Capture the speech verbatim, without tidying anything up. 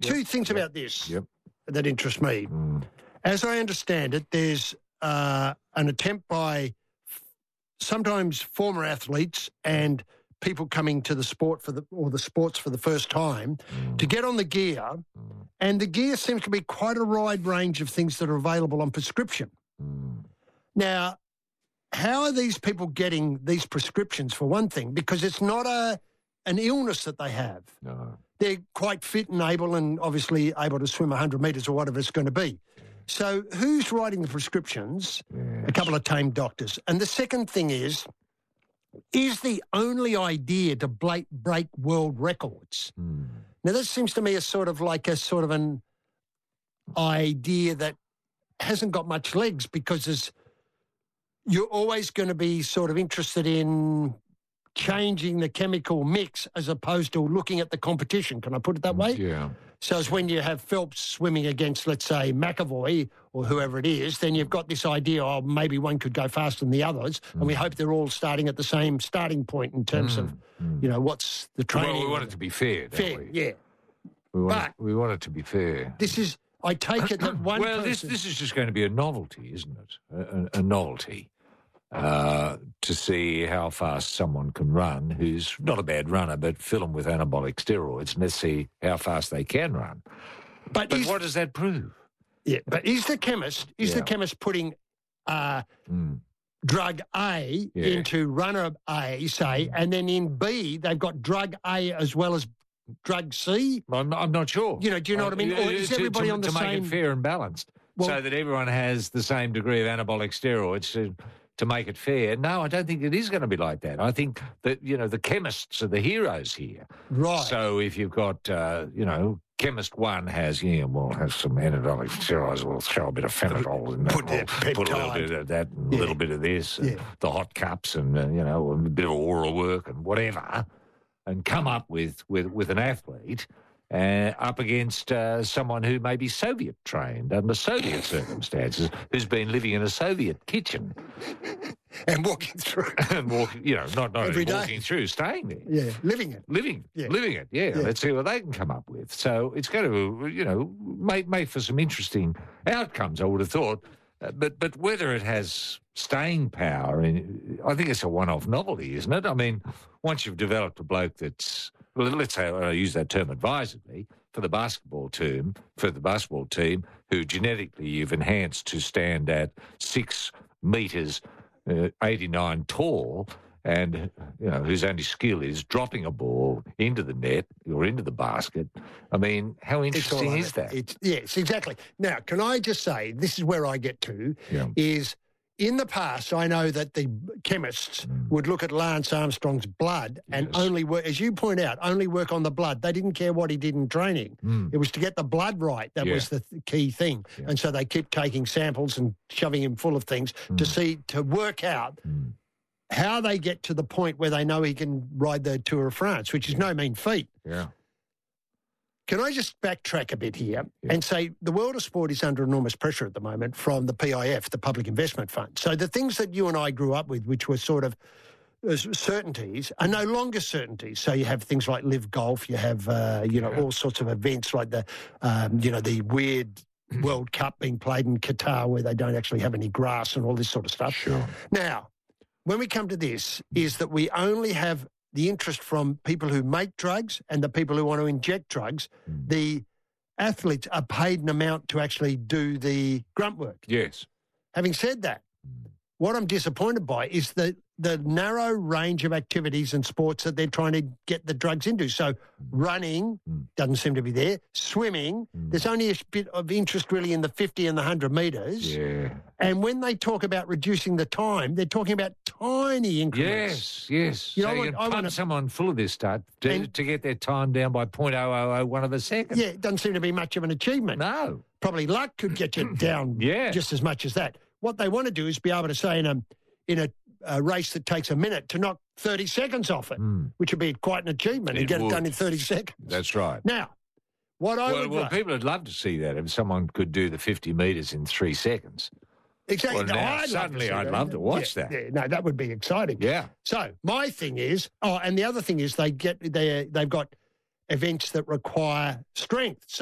two yep, things yep, about this yep. that interest me. Mm. As I understand it, there's uh, an attempt by f- sometimes former athletes and people coming to the sport for the or the sports for the first time Mm. to get on the gear, Mm. and the gear seems to be quite a wide range of things that are available on prescription. Mm. Now, how are these people getting these prescriptions, for one thing? Because it's not a an illness that they have. No. They're quite fit and able and obviously able to swim one hundred metres or whatever it's going to be. So who's writing the prescriptions? Yes. A couple of tame doctors. And the second thing is, is the only idea to break, break world records. Mm. Now, this seems to me a sort of like a sort of an idea that hasn't got much legs, because there's, you're always going to be sort of interested in changing the chemical mix as opposed to looking at the competition. Can I put it that way? Yeah. So it's when you have Phelps swimming against, let's say, McAvoy or whoever it is, then you've got this idea, oh, maybe one could go faster than the others, mm. and we hope they're all starting at the same starting point in terms mm. of, mm. you know, what's the training. Well, we want it to be fair, don't fair, we? yeah. We want, but it, we want it to be fair. This is, I take it that one Well, person... this, this is just going to be a novelty, isn't it? A, a, a novelty. Uh, to see how fast someone can run who's not a bad runner, but fill them with anabolic steroids and let's see how fast they can run. But, but what does that prove? Yeah, but is the chemist, is yeah. the chemist putting uh, mm. drug A yeah. into runner A, say, and then in B, they've got drug A as well as drug C? I'm, I'm not sure. You know, do you know uh, what I mean? Or is to, everybody to, on the to same... To make it fair and balanced, well, so that everyone has the same degree of anabolic steroids to... to make it fair. No, I don't think it is going to be like that. I think that, you know, the chemists are the heroes here. Right. So if you've got, uh, you know, chemist one has, yeah, we'll have some anabolic steroids, we'll throw a bit of phenadol in that, put, we'll put a little bit of that and yeah. a little bit of this, and yeah. the hot cups and, uh, you know, a bit of oral work and whatever, and come up with, with, with an athlete Uh, up against uh, someone who may be Soviet trained under Soviet circumstances, who's been living in a Soviet kitchen and walking through, and walking, you know, not not Every only walking day. through, staying there, yeah, living it, living, yeah. living it, yeah. yeah. Let's see what they can come up with. So it's going to, you know, make make for some interesting outcomes, I would have thought. Uh, but but whether it has staying power, in, I think it's a one-off novelty, isn't it? I mean, once you've developed a bloke that's, well, let's say I use that term advisedly, for the basketball team, for the basketball team, who genetically you've enhanced to stand at six metres, uh, eighty-nine tall, and you know whose only skill is dropping a ball into the net or into the basket. I mean, how interesting is that? It's, yes, exactly. Now, can I just say, this is where I get to, yeah. is in the past, I know that the chemists mm. would look at Lance Armstrong's blood and yes. only work, as you point out, only work on the blood. They didn't care what he did in training. Mm. It was to get the blood right. That yeah. was the th- key thing. Yeah. And so they keep taking samples and shoving him full of things mm. to see, to work out mm. how they get to the point where they know he can ride the Tour of France, which is yeah. no mean feat. Yeah. Can I just backtrack a bit here yeah. and say the world of sport is under enormous pressure at the moment from the P I F, the Public Investment Fund. So the things that you and I grew up with, which were sort of uh, certainties, are no longer certainties. So you have things like Live Golf, you have, uh, you know, yeah. all sorts of events like the, um, you know, the weird World Cup being played in Qatar where they don't actually have any grass and all this sort of stuff. Sure. Now, when we come to this, is that we only have the interest from people who make drugs and the people who want to inject drugs. Mm. The athletes are paid an amount to actually do the grunt work. Yes. Having said that, mm. what I'm disappointed by is the, the narrow range of activities and sports that they're trying to get the drugs into. So mm. running mm. doesn't seem to be there. Swimming, mm. there's only a bit of interest really in the fifty and the one hundred metres. Yeah. And when they talk about reducing the time, they're talking about tiny increments. Yes, yes. You so know, you I can want- I pump wanna- someone full of this stuff to, And- to get their time down by point oh oh oh one of a second. Yeah, it doesn't seem to be much of an achievement. No. Probably luck could get you down Yeah. just as much as that. What they want to do is be able to say in a in a, a race that takes a minute to knock thirty seconds off it, Mm. which would be quite an achievement and It get would. it done in thirty seconds. That's right. Now, what I Well, would well like- people would love to see that if someone could do the fifty metres in three seconds. exactly. Well, No, now, I'd love to suddenly see I'd that. love to watch Yeah, that. Yeah, no, that would be exciting. Yeah. So my thing is, oh, and the other thing is they get they they've got events that require strength.